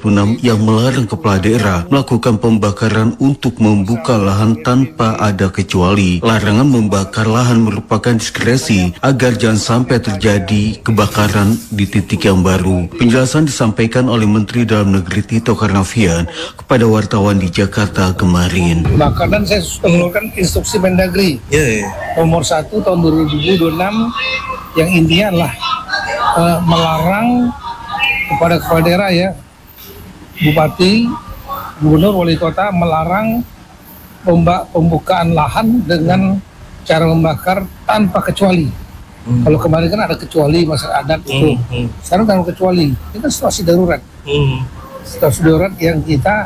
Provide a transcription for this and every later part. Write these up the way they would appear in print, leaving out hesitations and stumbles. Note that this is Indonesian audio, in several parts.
26 yang melarang kepala daerah melakukan pembakaran untuk membuka lahan tanpa ada kecuali. Larangan membakar lahan merupakan diskresi agar jangan sampai terjadi kebakaran di titik yang baru. Penjelasan disampaikan oleh Menteri Dalam Negeri Tito Karnavian kepada wartawan di Jakarta kemarin. Bakaran saya mengeluarkan instruksi Mendagri nomor 1 tahun 2026 yang intinya adalah melarang kepada kepala daerah ya, bupati, gubernur, wali kota melarang pembukaan lahan dengan cara membakar tanpa kecuali. Kalau kemarin kan ada kecuali masalah adat itu, sekarang tanpa kecuali. Ini kan situasi darurat, situasi darurat yang kita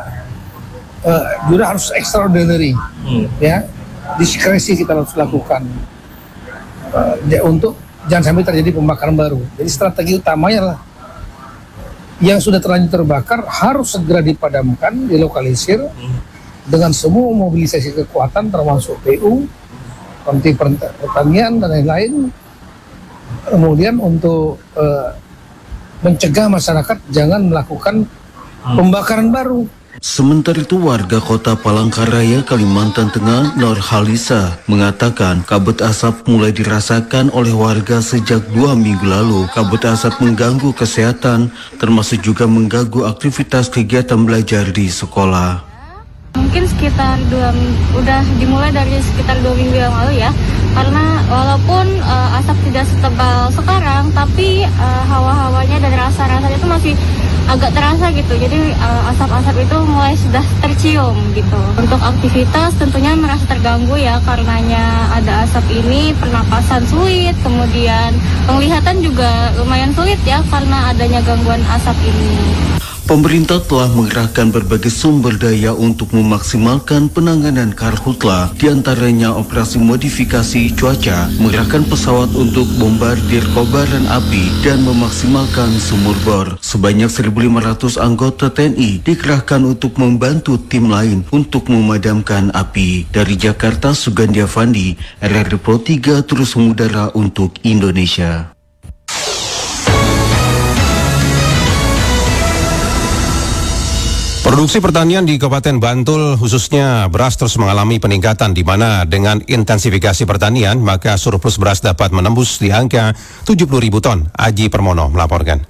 juga harus extraordinary, ya, diskresi kita harus lakukan untuk jangan sampai terjadi pembakaran baru. Jadi strategi utamanya adalah yang sudah terlanjur terbakar harus segera dipadamkan, dilokalisir dengan semua mobilisasi kekuatan termasuk PU, Kementerian Pertanian dan lain-lain. Kemudian untuk mencegah masyarakat jangan melakukan pembakaran baru. Sementara itu warga kota Palangkaraya, Kalimantan Tengah, Nur Halisa mengatakan kabut asap mulai dirasakan oleh warga sejak 2 minggu lalu. Kabut asap mengganggu kesehatan termasuk juga mengganggu aktivitas kegiatan belajar di sekolah. Mungkin sekitar udah dimulai dari sekitar 2 minggu yang lalu ya, karena walaupun asap tidak setebal sekarang, tapi hawa-hawanya dan rasa-rasanya itu masih agak terasa gitu. Jadi asap-asap itu mulai sudah tercium gitu. Untuk aktivitas tentunya merasa terganggu ya, karenanya ada asap ini, pernapasan sulit, kemudian penglihatan juga lumayan sulit ya karena adanya gangguan asap ini. Pemerintah telah mengerahkan berbagai sumber daya untuk memaksimalkan penanganan karhutla, diantaranya operasi modifikasi cuaca, mengerahkan pesawat untuk bombardir kobaran api, dan memaksimalkan sumur bor. Sebanyak 1.500 anggota TNI dikerahkan untuk membantu tim lain untuk memadamkan api. Dari Jakarta, Sugandi Avandi, RRI Pro 3 terus mengudara untuk Indonesia. Produksi pertanian di Kabupaten Bantul khususnya beras terus mengalami peningkatan di mana dengan intensifikasi pertanian maka surplus beras dapat menembus di angka 70.000 ton. Aji Permono melaporkan.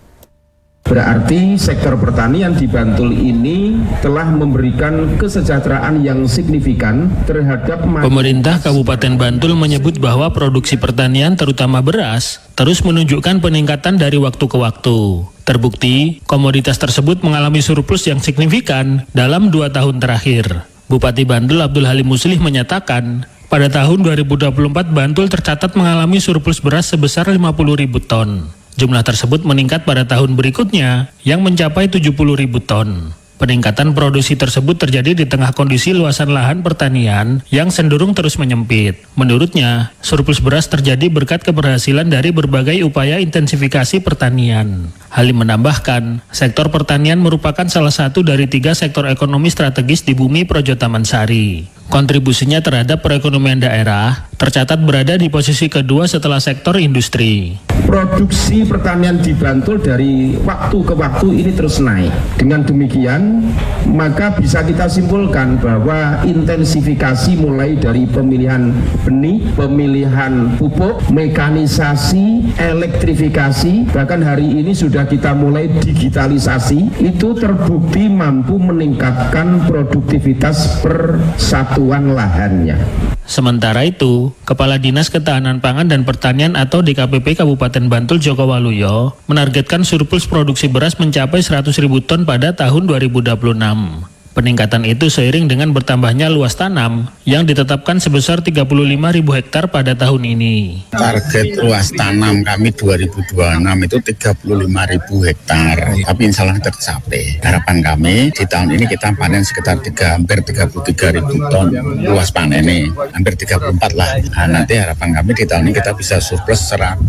Berarti sektor pertanian di Bantul ini telah memberikan kesejahteraan yang signifikan terhadap Pemerintah Kabupaten Bantul menyebut bahwa produksi pertanian terutama beras terus menunjukkan peningkatan dari waktu ke waktu. Terbukti, komoditas tersebut mengalami surplus yang signifikan dalam 2 tahun terakhir. Bupati Bantul Abdul Halim Muslih menyatakan, pada tahun 2024 Bantul tercatat mengalami surplus beras sebesar 50.000 ton. Jumlah tersebut meningkat pada tahun berikutnya yang mencapai 70.000 ton. Peningkatan produksi tersebut terjadi di tengah kondisi luasan lahan pertanian yang cenderung terus menyempit. Menurutnya, surplus beras terjadi berkat keberhasilan dari berbagai upaya intensifikasi pertanian. Halim menambahkan, sektor pertanian merupakan salah satu dari 3 sektor ekonomi strategis di bumi Projo Taman Sari. Kontribusinya terhadap perekonomian daerah tercatat berada di posisi kedua setelah sektor industri. Produksi pertanian di Bantul dari waktu ke waktu ini terus naik. Dengan demikian, maka bisa kita simpulkan bahwa intensifikasi mulai dari pemilihan benih, pemilihan pupuk, mekanisasi, elektrifikasi, bahkan hari ini sudah kita mulai digitalisasi, itu terbukti mampu meningkatkan produktivitas per satuan lahannya. Sementara itu, Kepala Dinas Ketahanan Pangan dan Pertanian atau DKPP Kabupaten Bantul Joko Waluyo menargetkan surplus produksi beras mencapai 100.000 ton pada tahun 2026. Peningkatan itu seiring dengan bertambahnya luas tanam yang ditetapkan sebesar 35.000 hektar pada tahun ini. Target luas tanam kami 2026 itu 35.000 hektar, tapi insya Allah tercapai. Harapan kami di tahun ini kita panen sekitar hampir 33.000 ton luas panen ini, hampir 34 lah. Nah, nanti harapan kami di tahun ini kita bisa surplus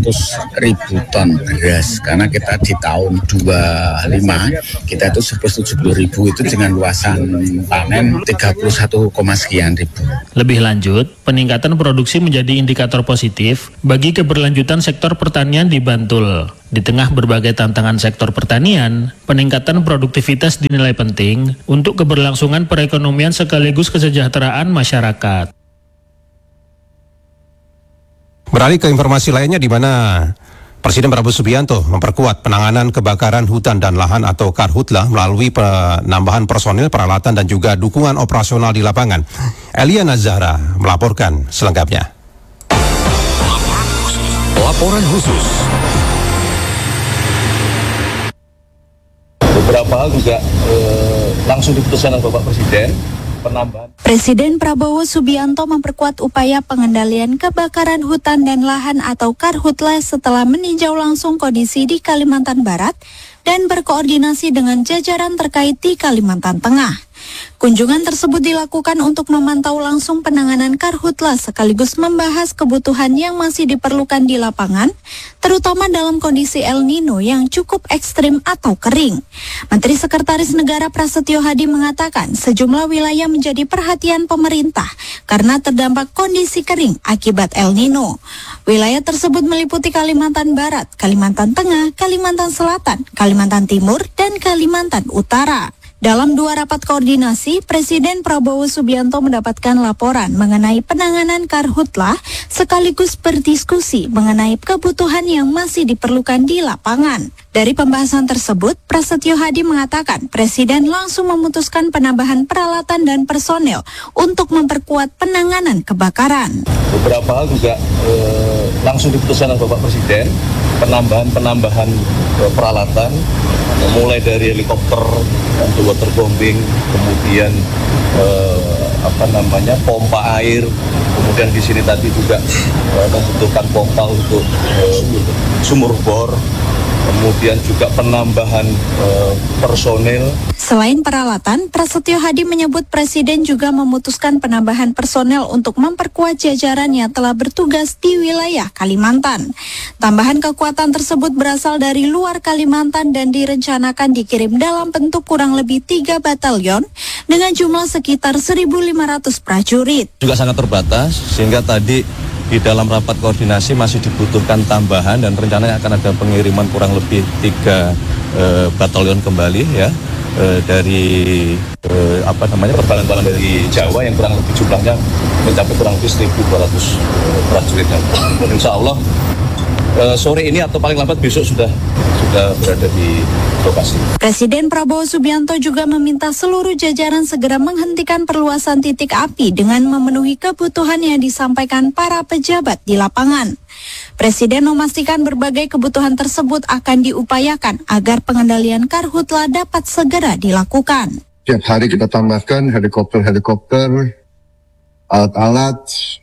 100.000 ton beras, karena kita di tahun 25 kita itu surplus 70.000 itu dengan luasan penambahan panen 31, sekian ribu. Lebih lanjut, peningkatan produksi menjadi indikator positif bagi keberlanjutan sektor pertanian di Bantul. Di tengah berbagai tantangan sektor pertanian, peningkatan produktivitas dinilai penting untuk keberlangsungan perekonomian sekaligus kesejahteraan masyarakat. Beralih ke informasi lainnya di mana Presiden Prabowo Subianto memperkuat penanganan kebakaran hutan dan lahan atau Karhutla melalui penambahan personil, peralatan dan juga dukungan operasional di lapangan. Eliana Zahra melaporkan selengkapnya. Laporan khusus. Beberapa hal juga langsung diputuskan oleh Bapak Presiden. Presiden Prabowo Subianto memperkuat upaya pengendalian kebakaran hutan dan lahan atau Karhutla setelah meninjau langsung kondisi di Kalimantan Barat dan berkoordinasi dengan jajaran terkait di Kalimantan Tengah. Kunjungan tersebut dilakukan untuk memantau langsung penanganan Karhutla sekaligus membahas kebutuhan yang masih diperlukan di lapangan, terutama dalam kondisi El Nino yang cukup ekstrim atau kering. Menteri Sekretaris Negara Prasetyo Hadi mengatakan sejumlah wilayah menjadi perhatian pemerintah karena terdampak kondisi kering akibat El Nino. Wilayah tersebut meliputi Kalimantan Barat, Kalimantan Tengah, Kalimantan Selatan, Kalimantan Timur, dan Kalimantan Utara. Dalam 2 rapat koordinasi, Presiden Prabowo Subianto mendapatkan laporan mengenai penanganan Karhutla sekaligus berdiskusi mengenai kebutuhan yang masih diperlukan di lapangan. Dari pembahasan tersebut, Prasetyo Hadi mengatakan Presiden langsung memutuskan penambahan peralatan dan personel untuk memperkuat penanganan kebakaran. Beberapa hal juga langsung diputuskan oleh Bapak Presiden, penambahan peralatan, mulai dari helikopter untuk waterbombing, kemudian pompa air, kemudian di sini tadi juga membutuhkan pompa untuk sumur bor, kemudian juga penambahan personil. Selain peralatan, Prasetyo Hadi menyebut Presiden juga memutuskan penambahan personel untuk memperkuat jajaran yang telah bertugas di wilayah Kalimantan. Tambahan kekuatan tersebut berasal dari luar Kalimantan dan direncanakan dikirim dalam bentuk kurang lebih 3 batalion dengan jumlah sekitar 1.500 prajurit. Juga sangat terbatas, sehingga tadi di dalam rapat koordinasi masih dibutuhkan tambahan dan rencananya akan ada pengiriman kurang lebih 3 batalion kembali ya. Dari perbalan-balan dari Jawa yang kurang lebih jumlahnya mencapai kurang lebih 1.200 prajuritnya. Insya Allah sore ini atau paling lambat besok sudah berada di lokasi. Presiden Prabowo Subianto juga meminta seluruh jajaran segera menghentikan perluasan titik api dengan memenuhi kebutuhan yang disampaikan para pejabat di lapangan. Presiden memastikan berbagai kebutuhan tersebut akan diupayakan agar pengendalian Karhutla dapat segera dilakukan. Setiap hari kita tambahkan helikopter, alat-alat,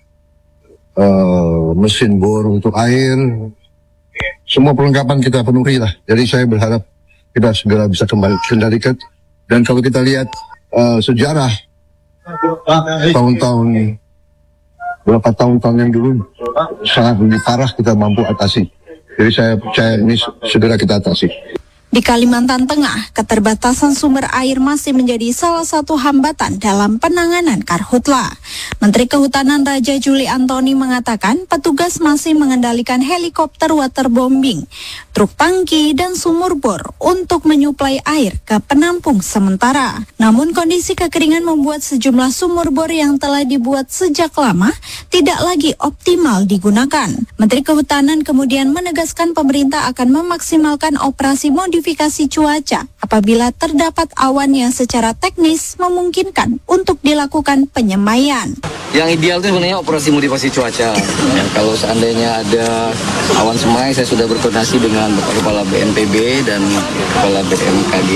mesin bor untuk air, semua perlengkapan kita penuhi lah. Jadi saya berharap kita segera bisa kembali kendalikan. Dan kalau kita lihat sejarah tahun-tahun berapa tahun-tahun yang dulu sangat lebih parah kita mampu atasi. Jadi saya percaya ini segera kita atasi. Di Kalimantan Tengah, keterbatasan sumber air masih menjadi salah satu hambatan dalam penanganan Karhutla. Menteri Kehutanan Raja Juli Antoni mengatakan petugas masih mengendalikan helikopter waterbombing, truk tangki, dan sumur bor untuk menyuplai air ke penampung sementara. Namun kondisi kekeringan membuat sejumlah sumur bor yang telah dibuat sejak lama tidak lagi optimal digunakan. Menteri Kehutanan kemudian menegaskan pemerintah akan memaksimalkan operasi modifikasi cuaca apabila terdapat awan yang secara teknis memungkinkan untuk dilakukan penyemaian. Yang ideal itu sebenarnya operasi modifikasi cuaca. Kalau seandainya ada awan semai, saya sudah berkoordinasi dengan Bapak Kepala BNPB dan Kepala BMKG.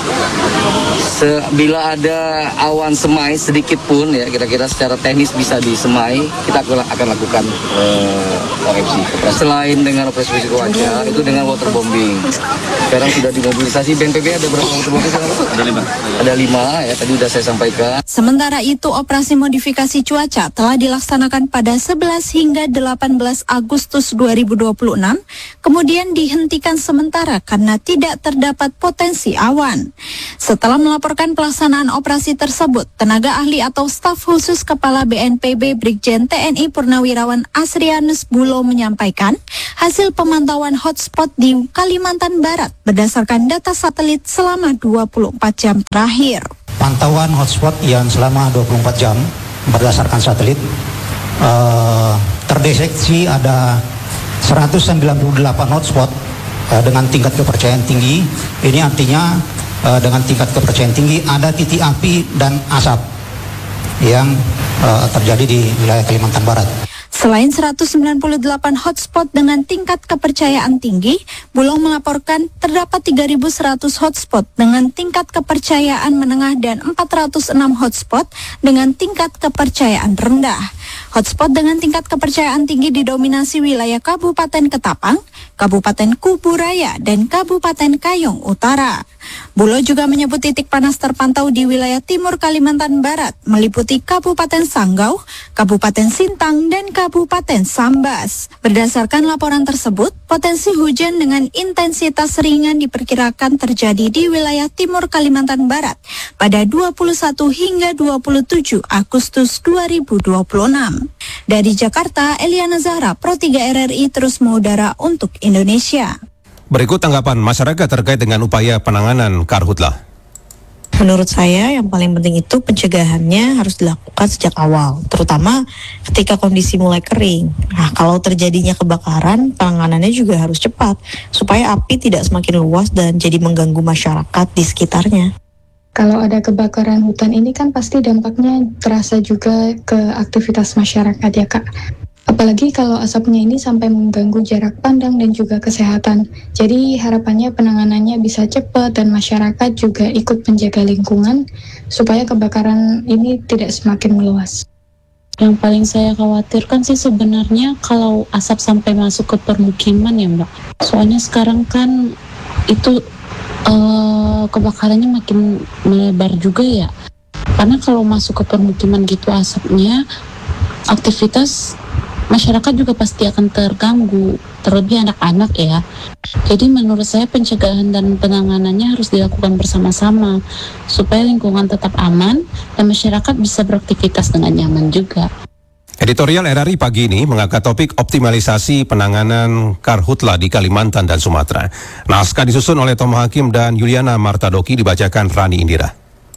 Bila ada awan semai sedikit pun, ya kira-kira secara teknis bisa disemai, kita akan lakukan OFC. Selain dengan operasi cuaca, itu dengan waterbombing. Sekarang sudah dimobilisasi BNPB, ada berapa waterbombing sekarang? Ada 5 ya, tadi udah saya sampaikan. Sementara itu, operasi modifikasi cuaca telah dilaksanakan pada 11 hingga 18 Agustus 2026, kemudian dihentikan sementara karena tidak terdapat potensi awan. Setelah melaporkan pelaksanaan operasi tersebut, tenaga ahli atau staf khusus Kepala BNPB Brigjen TNI Purnawirawan Asrianus Bulo menyampaikan hasil pemantauan hotspot di Kalimantan Barat berdasarkan data satelit selama 24 jam terakhir. Pantauan hotspot yang selama 24 jam berdasarkan satelit terdeteksi ada 198 hotspot dengan tingkat kepercayaan tinggi. Ini artinya dengan tingkat kepercayaan tinggi ada titik api dan asap yang terjadi di wilayah Kalimantan Barat. Selain 198 hotspot dengan tingkat kepercayaan tinggi, Bulog melaporkan terdapat 3.100 hotspot dengan tingkat kepercayaan menengah dan 406 hotspot dengan tingkat kepercayaan rendah. Hotspot dengan tingkat kepercayaan tinggi didominasi wilayah Kabupaten Ketapang, Kabupaten Kuburaya, dan Kabupaten Kayong Utara. Bulog juga menyebut titik panas terpantau di wilayah timur Kalimantan Barat, meliputi Kabupaten Sanggau, Kabupaten Sintang, dan Kabupaten Sambas. Berdasarkan laporan tersebut, potensi hujan dengan intensitas ringan diperkirakan terjadi di wilayah timur Kalimantan Barat pada 21 hingga 27 Agustus 2026. Dari Jakarta, Eliana Zahra, Pro 3 RRI terus mengudara untuk Indonesia. Berikut tanggapan masyarakat terkait dengan upaya penanganan karhutlah. Menurut saya yang paling penting itu pencegahannya harus dilakukan sejak awal, terutama ketika kondisi mulai kering. Nah, kalau terjadinya kebakaran, penanganannya juga harus cepat supaya api tidak semakin luas dan jadi mengganggu masyarakat di sekitarnya. Kalau ada kebakaran hutan ini kan pasti dampaknya terasa juga ke aktivitas masyarakat ya Kak. Apalagi kalau asapnya ini sampai mengganggu jarak pandang dan juga kesehatan. Jadi harapannya penanganannya bisa cepat dan masyarakat juga ikut menjaga lingkungan supaya kebakaran ini tidak semakin meluas. Yang paling saya khawatirkan sih sebenarnya kalau asap sampai masuk ke permukiman ya Mbak. Soalnya sekarang kan itu kebakarannya makin melebar juga ya. Karena kalau masuk ke permukiman gitu asapnya, aktivitas masyarakat juga pasti akan terganggu, terlebih anak-anak ya. Jadi menurut saya pencegahan dan penanganannya harus dilakukan bersama-sama supaya lingkungan tetap aman dan masyarakat bisa beraktivitas dengan nyaman juga. Editorial RRI pagi ini mengangkat topik optimalisasi penanganan karhutla di Kalimantan dan Sumatera. Naskah disusun oleh Tom Hakim dan Yuliana Martadoki, dibacakan Rani Indira.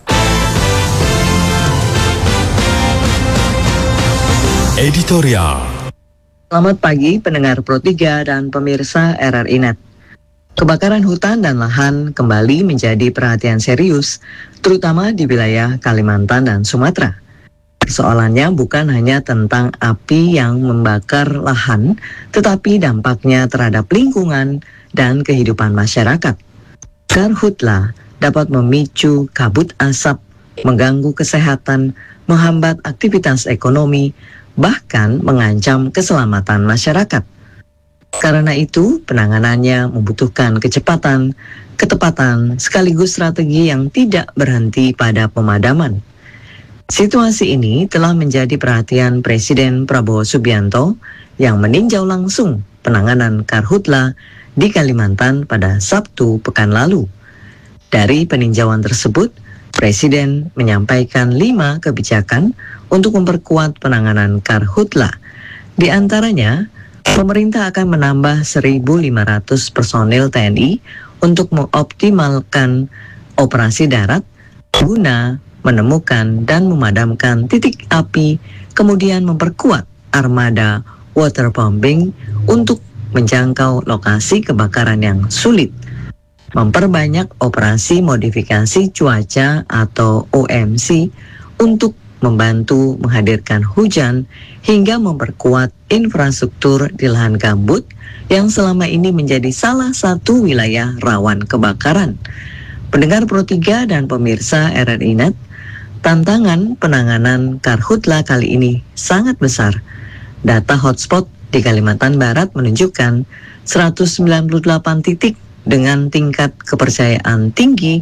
Editorial. Selamat pagi pendengar Pro 3 dan pemirsa RRI Net. Kebakaran hutan dan lahan kembali menjadi perhatian serius, terutama di wilayah Kalimantan dan Sumatera. Persoalannya bukan hanya tentang api yang membakar lahan, tetapi dampaknya terhadap lingkungan dan kehidupan masyarakat. Karhutla dapat memicu kabut asap, mengganggu kesehatan, menghambat aktivitas ekonomi, bahkan mengancam keselamatan masyarakat. Karena itu, penanganannya membutuhkan kecepatan, ketepatan, sekaligus strategi yang tidak berhenti pada pemadaman. Situasi ini telah menjadi perhatian Presiden Prabowo Subianto yang meninjau langsung penanganan karhutla di Kalimantan pada Sabtu pekan lalu. Dari peninjauan tersebut, Presiden menyampaikan 5 kebijakan untuk memperkuat penanganan karhutla. Di antaranya, pemerintah akan menambah 1.500 personil TNI untuk mengoptimalkan operasi darat guna menemukan dan memadamkan titik api, kemudian memperkuat armada waterbombing untuk menjangkau lokasi kebakaran yang sulit, memperbanyak operasi modifikasi cuaca atau OMC untuk membantu menghadirkan hujan hingga memperkuat infrastruktur di lahan gambut yang selama ini menjadi salah satu wilayah rawan kebakaran. Pendengar Pro 3 dan pemirsa RRI Net, tantangan penanganan karhutla kali ini sangat besar. Data hotspot di Kalimantan Barat menunjukkan 198 titik dengan tingkat kepercayaan tinggi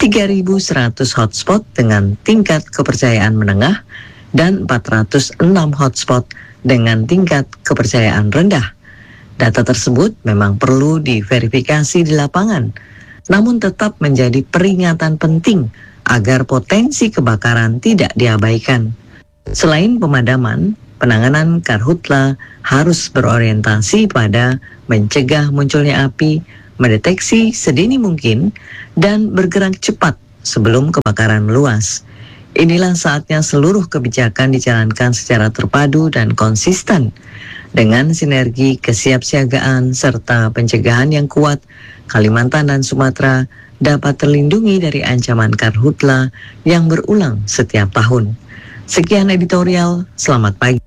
3.100 hotspot dengan tingkat kepercayaan menengah, dan 406 hotspot dengan tingkat kepercayaan rendah. Data tersebut memang perlu diverifikasi di lapangan, namun tetap menjadi peringatan penting agar potensi kebakaran tidak diabaikan. Selain pemadaman, penanganan karhutla harus berorientasi pada mencegah munculnya api, mendeteksi sedini mungkin, dan bergerak cepat sebelum kebakaran meluas. Inilah saatnya seluruh kebijakan dijalankan secara terpadu dan konsisten. Dengan sinergi kesiapsiagaan serta pencegahan yang kuat, Kalimantan dan Sumatera dapat terlindungi dari ancaman karhutla yang berulang setiap tahun. Sekian editorial, selamat pagi.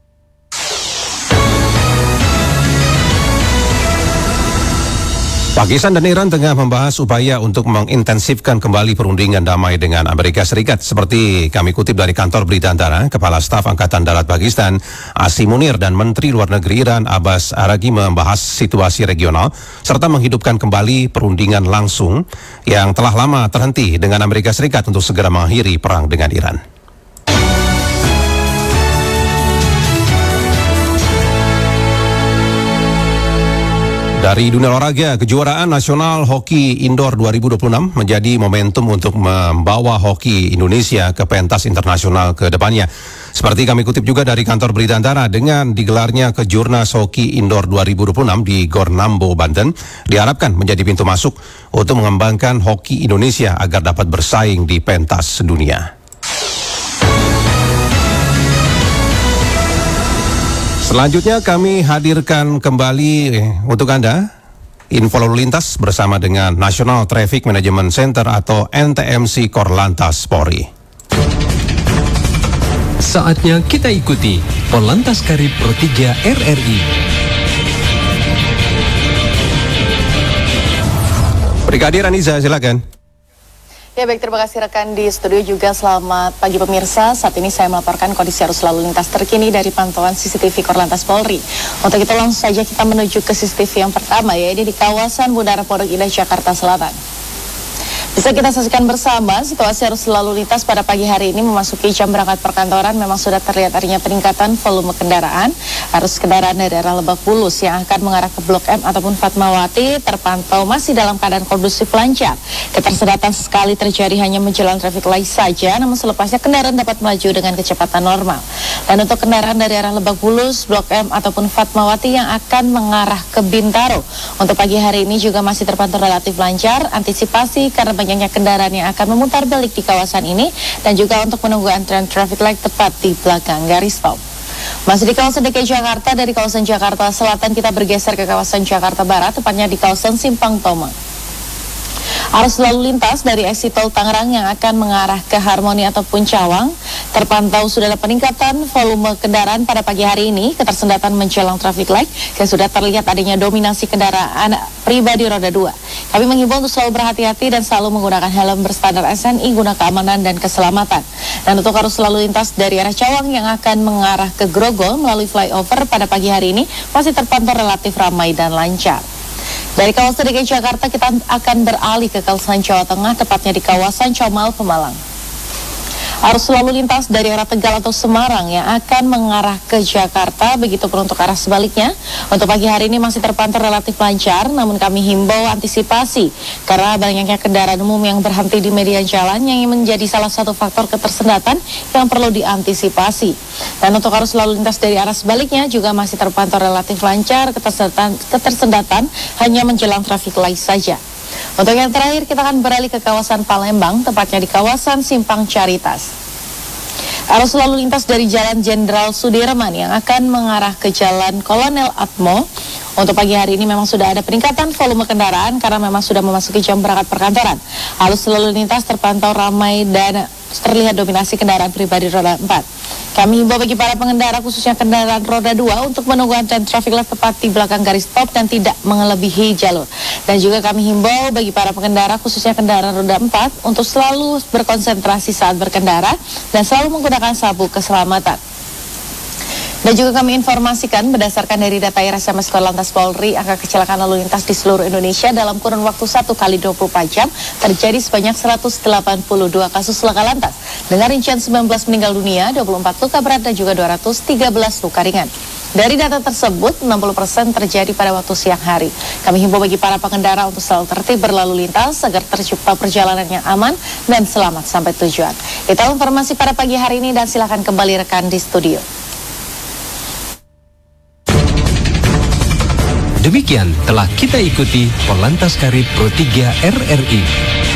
Pakistan dan Iran tengah membahas upaya untuk mengintensifkan kembali perundingan damai dengan Amerika Serikat. Seperti kami kutip dari kantor berita antara, Kepala Staf Angkatan Darat Pakistan, Asim Munir, dan Menteri Luar Negeri Iran, Abbas Araghi, membahas situasi regional, serta menghidupkan kembali perundingan langsung yang telah lama terhenti dengan Amerika Serikat untuk segera mengakhiri perang dengan Iran. Dari dunia olahraga, kejuaraan nasional hoki indoor 2026 menjadi momentum untuk membawa hoki Indonesia ke pentas internasional ke depannya. Seperti kami kutip juga dari kantor berita antara, dengan digelarnya Kejurnas Hoki Indoor 2026 di Gor Nambo, Banten, diharapkan menjadi pintu masuk untuk mengembangkan hoki Indonesia agar dapat bersaing di pentas dunia. Selanjutnya kami hadirkan kembali untuk Anda info lalu lintas bersama dengan National Traffic Management Center atau NTMC Korlantas Polri. Saatnya kita ikuti Korlantas Karib Pro 3 RRI. Brigadir Aniza, silakan. Ya baik, terima kasih rekan di studio juga. Selamat pagi pemirsa. Saat ini saya melaporkan kondisi arus lalu lintas terkini dari pantauan CCTV Korlantas Polri. Untuk itu langsung saja kita menuju ke CCTV yang pertama, yaitu di kawasan Bundaran Pondok Indah, Jakarta Selatan. Bisa kita saksikan bersama situasi arus lalu lintas pada pagi hari ini memasuki jam berangkat perkantoran. Memang sudah terlihat adanya peningkatan volume kendaraan. Arus kendaraan dari arah Lebak Bulus yang akan mengarah ke Blok M ataupun Fatmawati terpantau masih dalam keadaan kondusif lancar. Ketersendatan sekali terjadi hanya menjelang traffic light saja, namun selepasnya kendaraan dapat melaju dengan kecepatan normal. Dan untuk kendaraan dari arah Lebak Bulus, Blok M ataupun Fatmawati yang akan mengarah ke Bintaro, untuk pagi hari ini juga masih terpantau relatif lancar. Antisipasi karena banyaknya kendaraan yang akan memutar balik di kawasan ini, dan juga untuk menunggu antrian traffic light tepat di belakang garis stop. Masih di kawasan DKI Jakarta, dari kawasan Jakarta Selatan kita bergeser ke kawasan Jakarta Barat, tepatnya di kawasan Simpang Tomang. Arus lalu lintas dari exit tol Tangerang yang akan mengarah ke Harmoni ataupun Cawang terpantau sudah ada peningkatan volume kendaraan pada pagi hari ini. Ketersendatan menjelang traffic light dan sudah terlihat adanya dominasi kendaraan pribadi roda 2. Kami menghimbau untuk selalu berhati-hati dan selalu menggunakan helm berstandar SNI guna keamanan dan keselamatan. Dan untuk arus lalu lintas dari arah Cawang yang akan mengarah ke Grogol melalui flyover pada pagi hari ini masih terpantau relatif ramai dan lancar. Dari kawasan DKI Jakarta kita akan beralih ke kawasan Jawa Tengah, tepatnya di kawasan Comal, Pemalang. Arus lalu lintas dari arah Tegal atau Semarang yang akan mengarah ke Jakarta, begitu pun untuk arah sebaliknya. Untuk pagi hari ini masih terpantau relatif lancar, namun kami himbau antisipasi karena banyaknya kendaraan umum yang berhenti di median jalan yang menjadi salah satu faktor ketersendatan yang perlu diantisipasi. Dan untuk arus lalu lintas dari arah sebaliknya juga masih terpantau relatif lancar, ketersendatan hanya menjelang traffic light saja. Untuk yang terakhir kita akan beralih ke kawasan Palembang, tepatnya di kawasan Simpang Caritas. Arus lalu lintas dari Jalan Jenderal Sudirman yang akan mengarah ke Jalan Kolonel Atmo. Untuk pagi hari ini memang sudah ada peningkatan volume kendaraan karena memang sudah memasuki jam berangkat perkantoran. Arus lalu lintas terpantau ramai dan terlihat dominasi kendaraan pribadi roda 4. Kami himbau bagi para pengendara khususnya kendaraan roda 2 untuk menunggu antrian traffic light tepat di belakang garis stop dan tidak melebihi jalur. Dan juga kami himbau bagi para pengendara khususnya kendaraan roda 4 untuk selalu berkonsentrasi saat berkendara dan selalu menggunakan sabuk keselamatan. Dan juga kami informasikan berdasarkan dari data RSMS Korlantas Polri, angka kecelakaan lalu lintas di seluruh Indonesia dalam kurun waktu 1 kali 24 jam terjadi sebanyak 182 kasus laka lantas dengan rincian 19 meninggal dunia, 24 luka berat dan juga 213 luka ringan. Dari data tersebut, 60% terjadi pada waktu siang hari. Kami himbau bagi para pengendara untuk selalu tertib berlalu lintas agar tercipta perjalanan yang aman dan selamat sampai tujuan. Itu informasi pada pagi hari ini dan silakan kembali rekan di studio. Demikian telah kita ikuti Korlantas Karib Pro 3 RRI.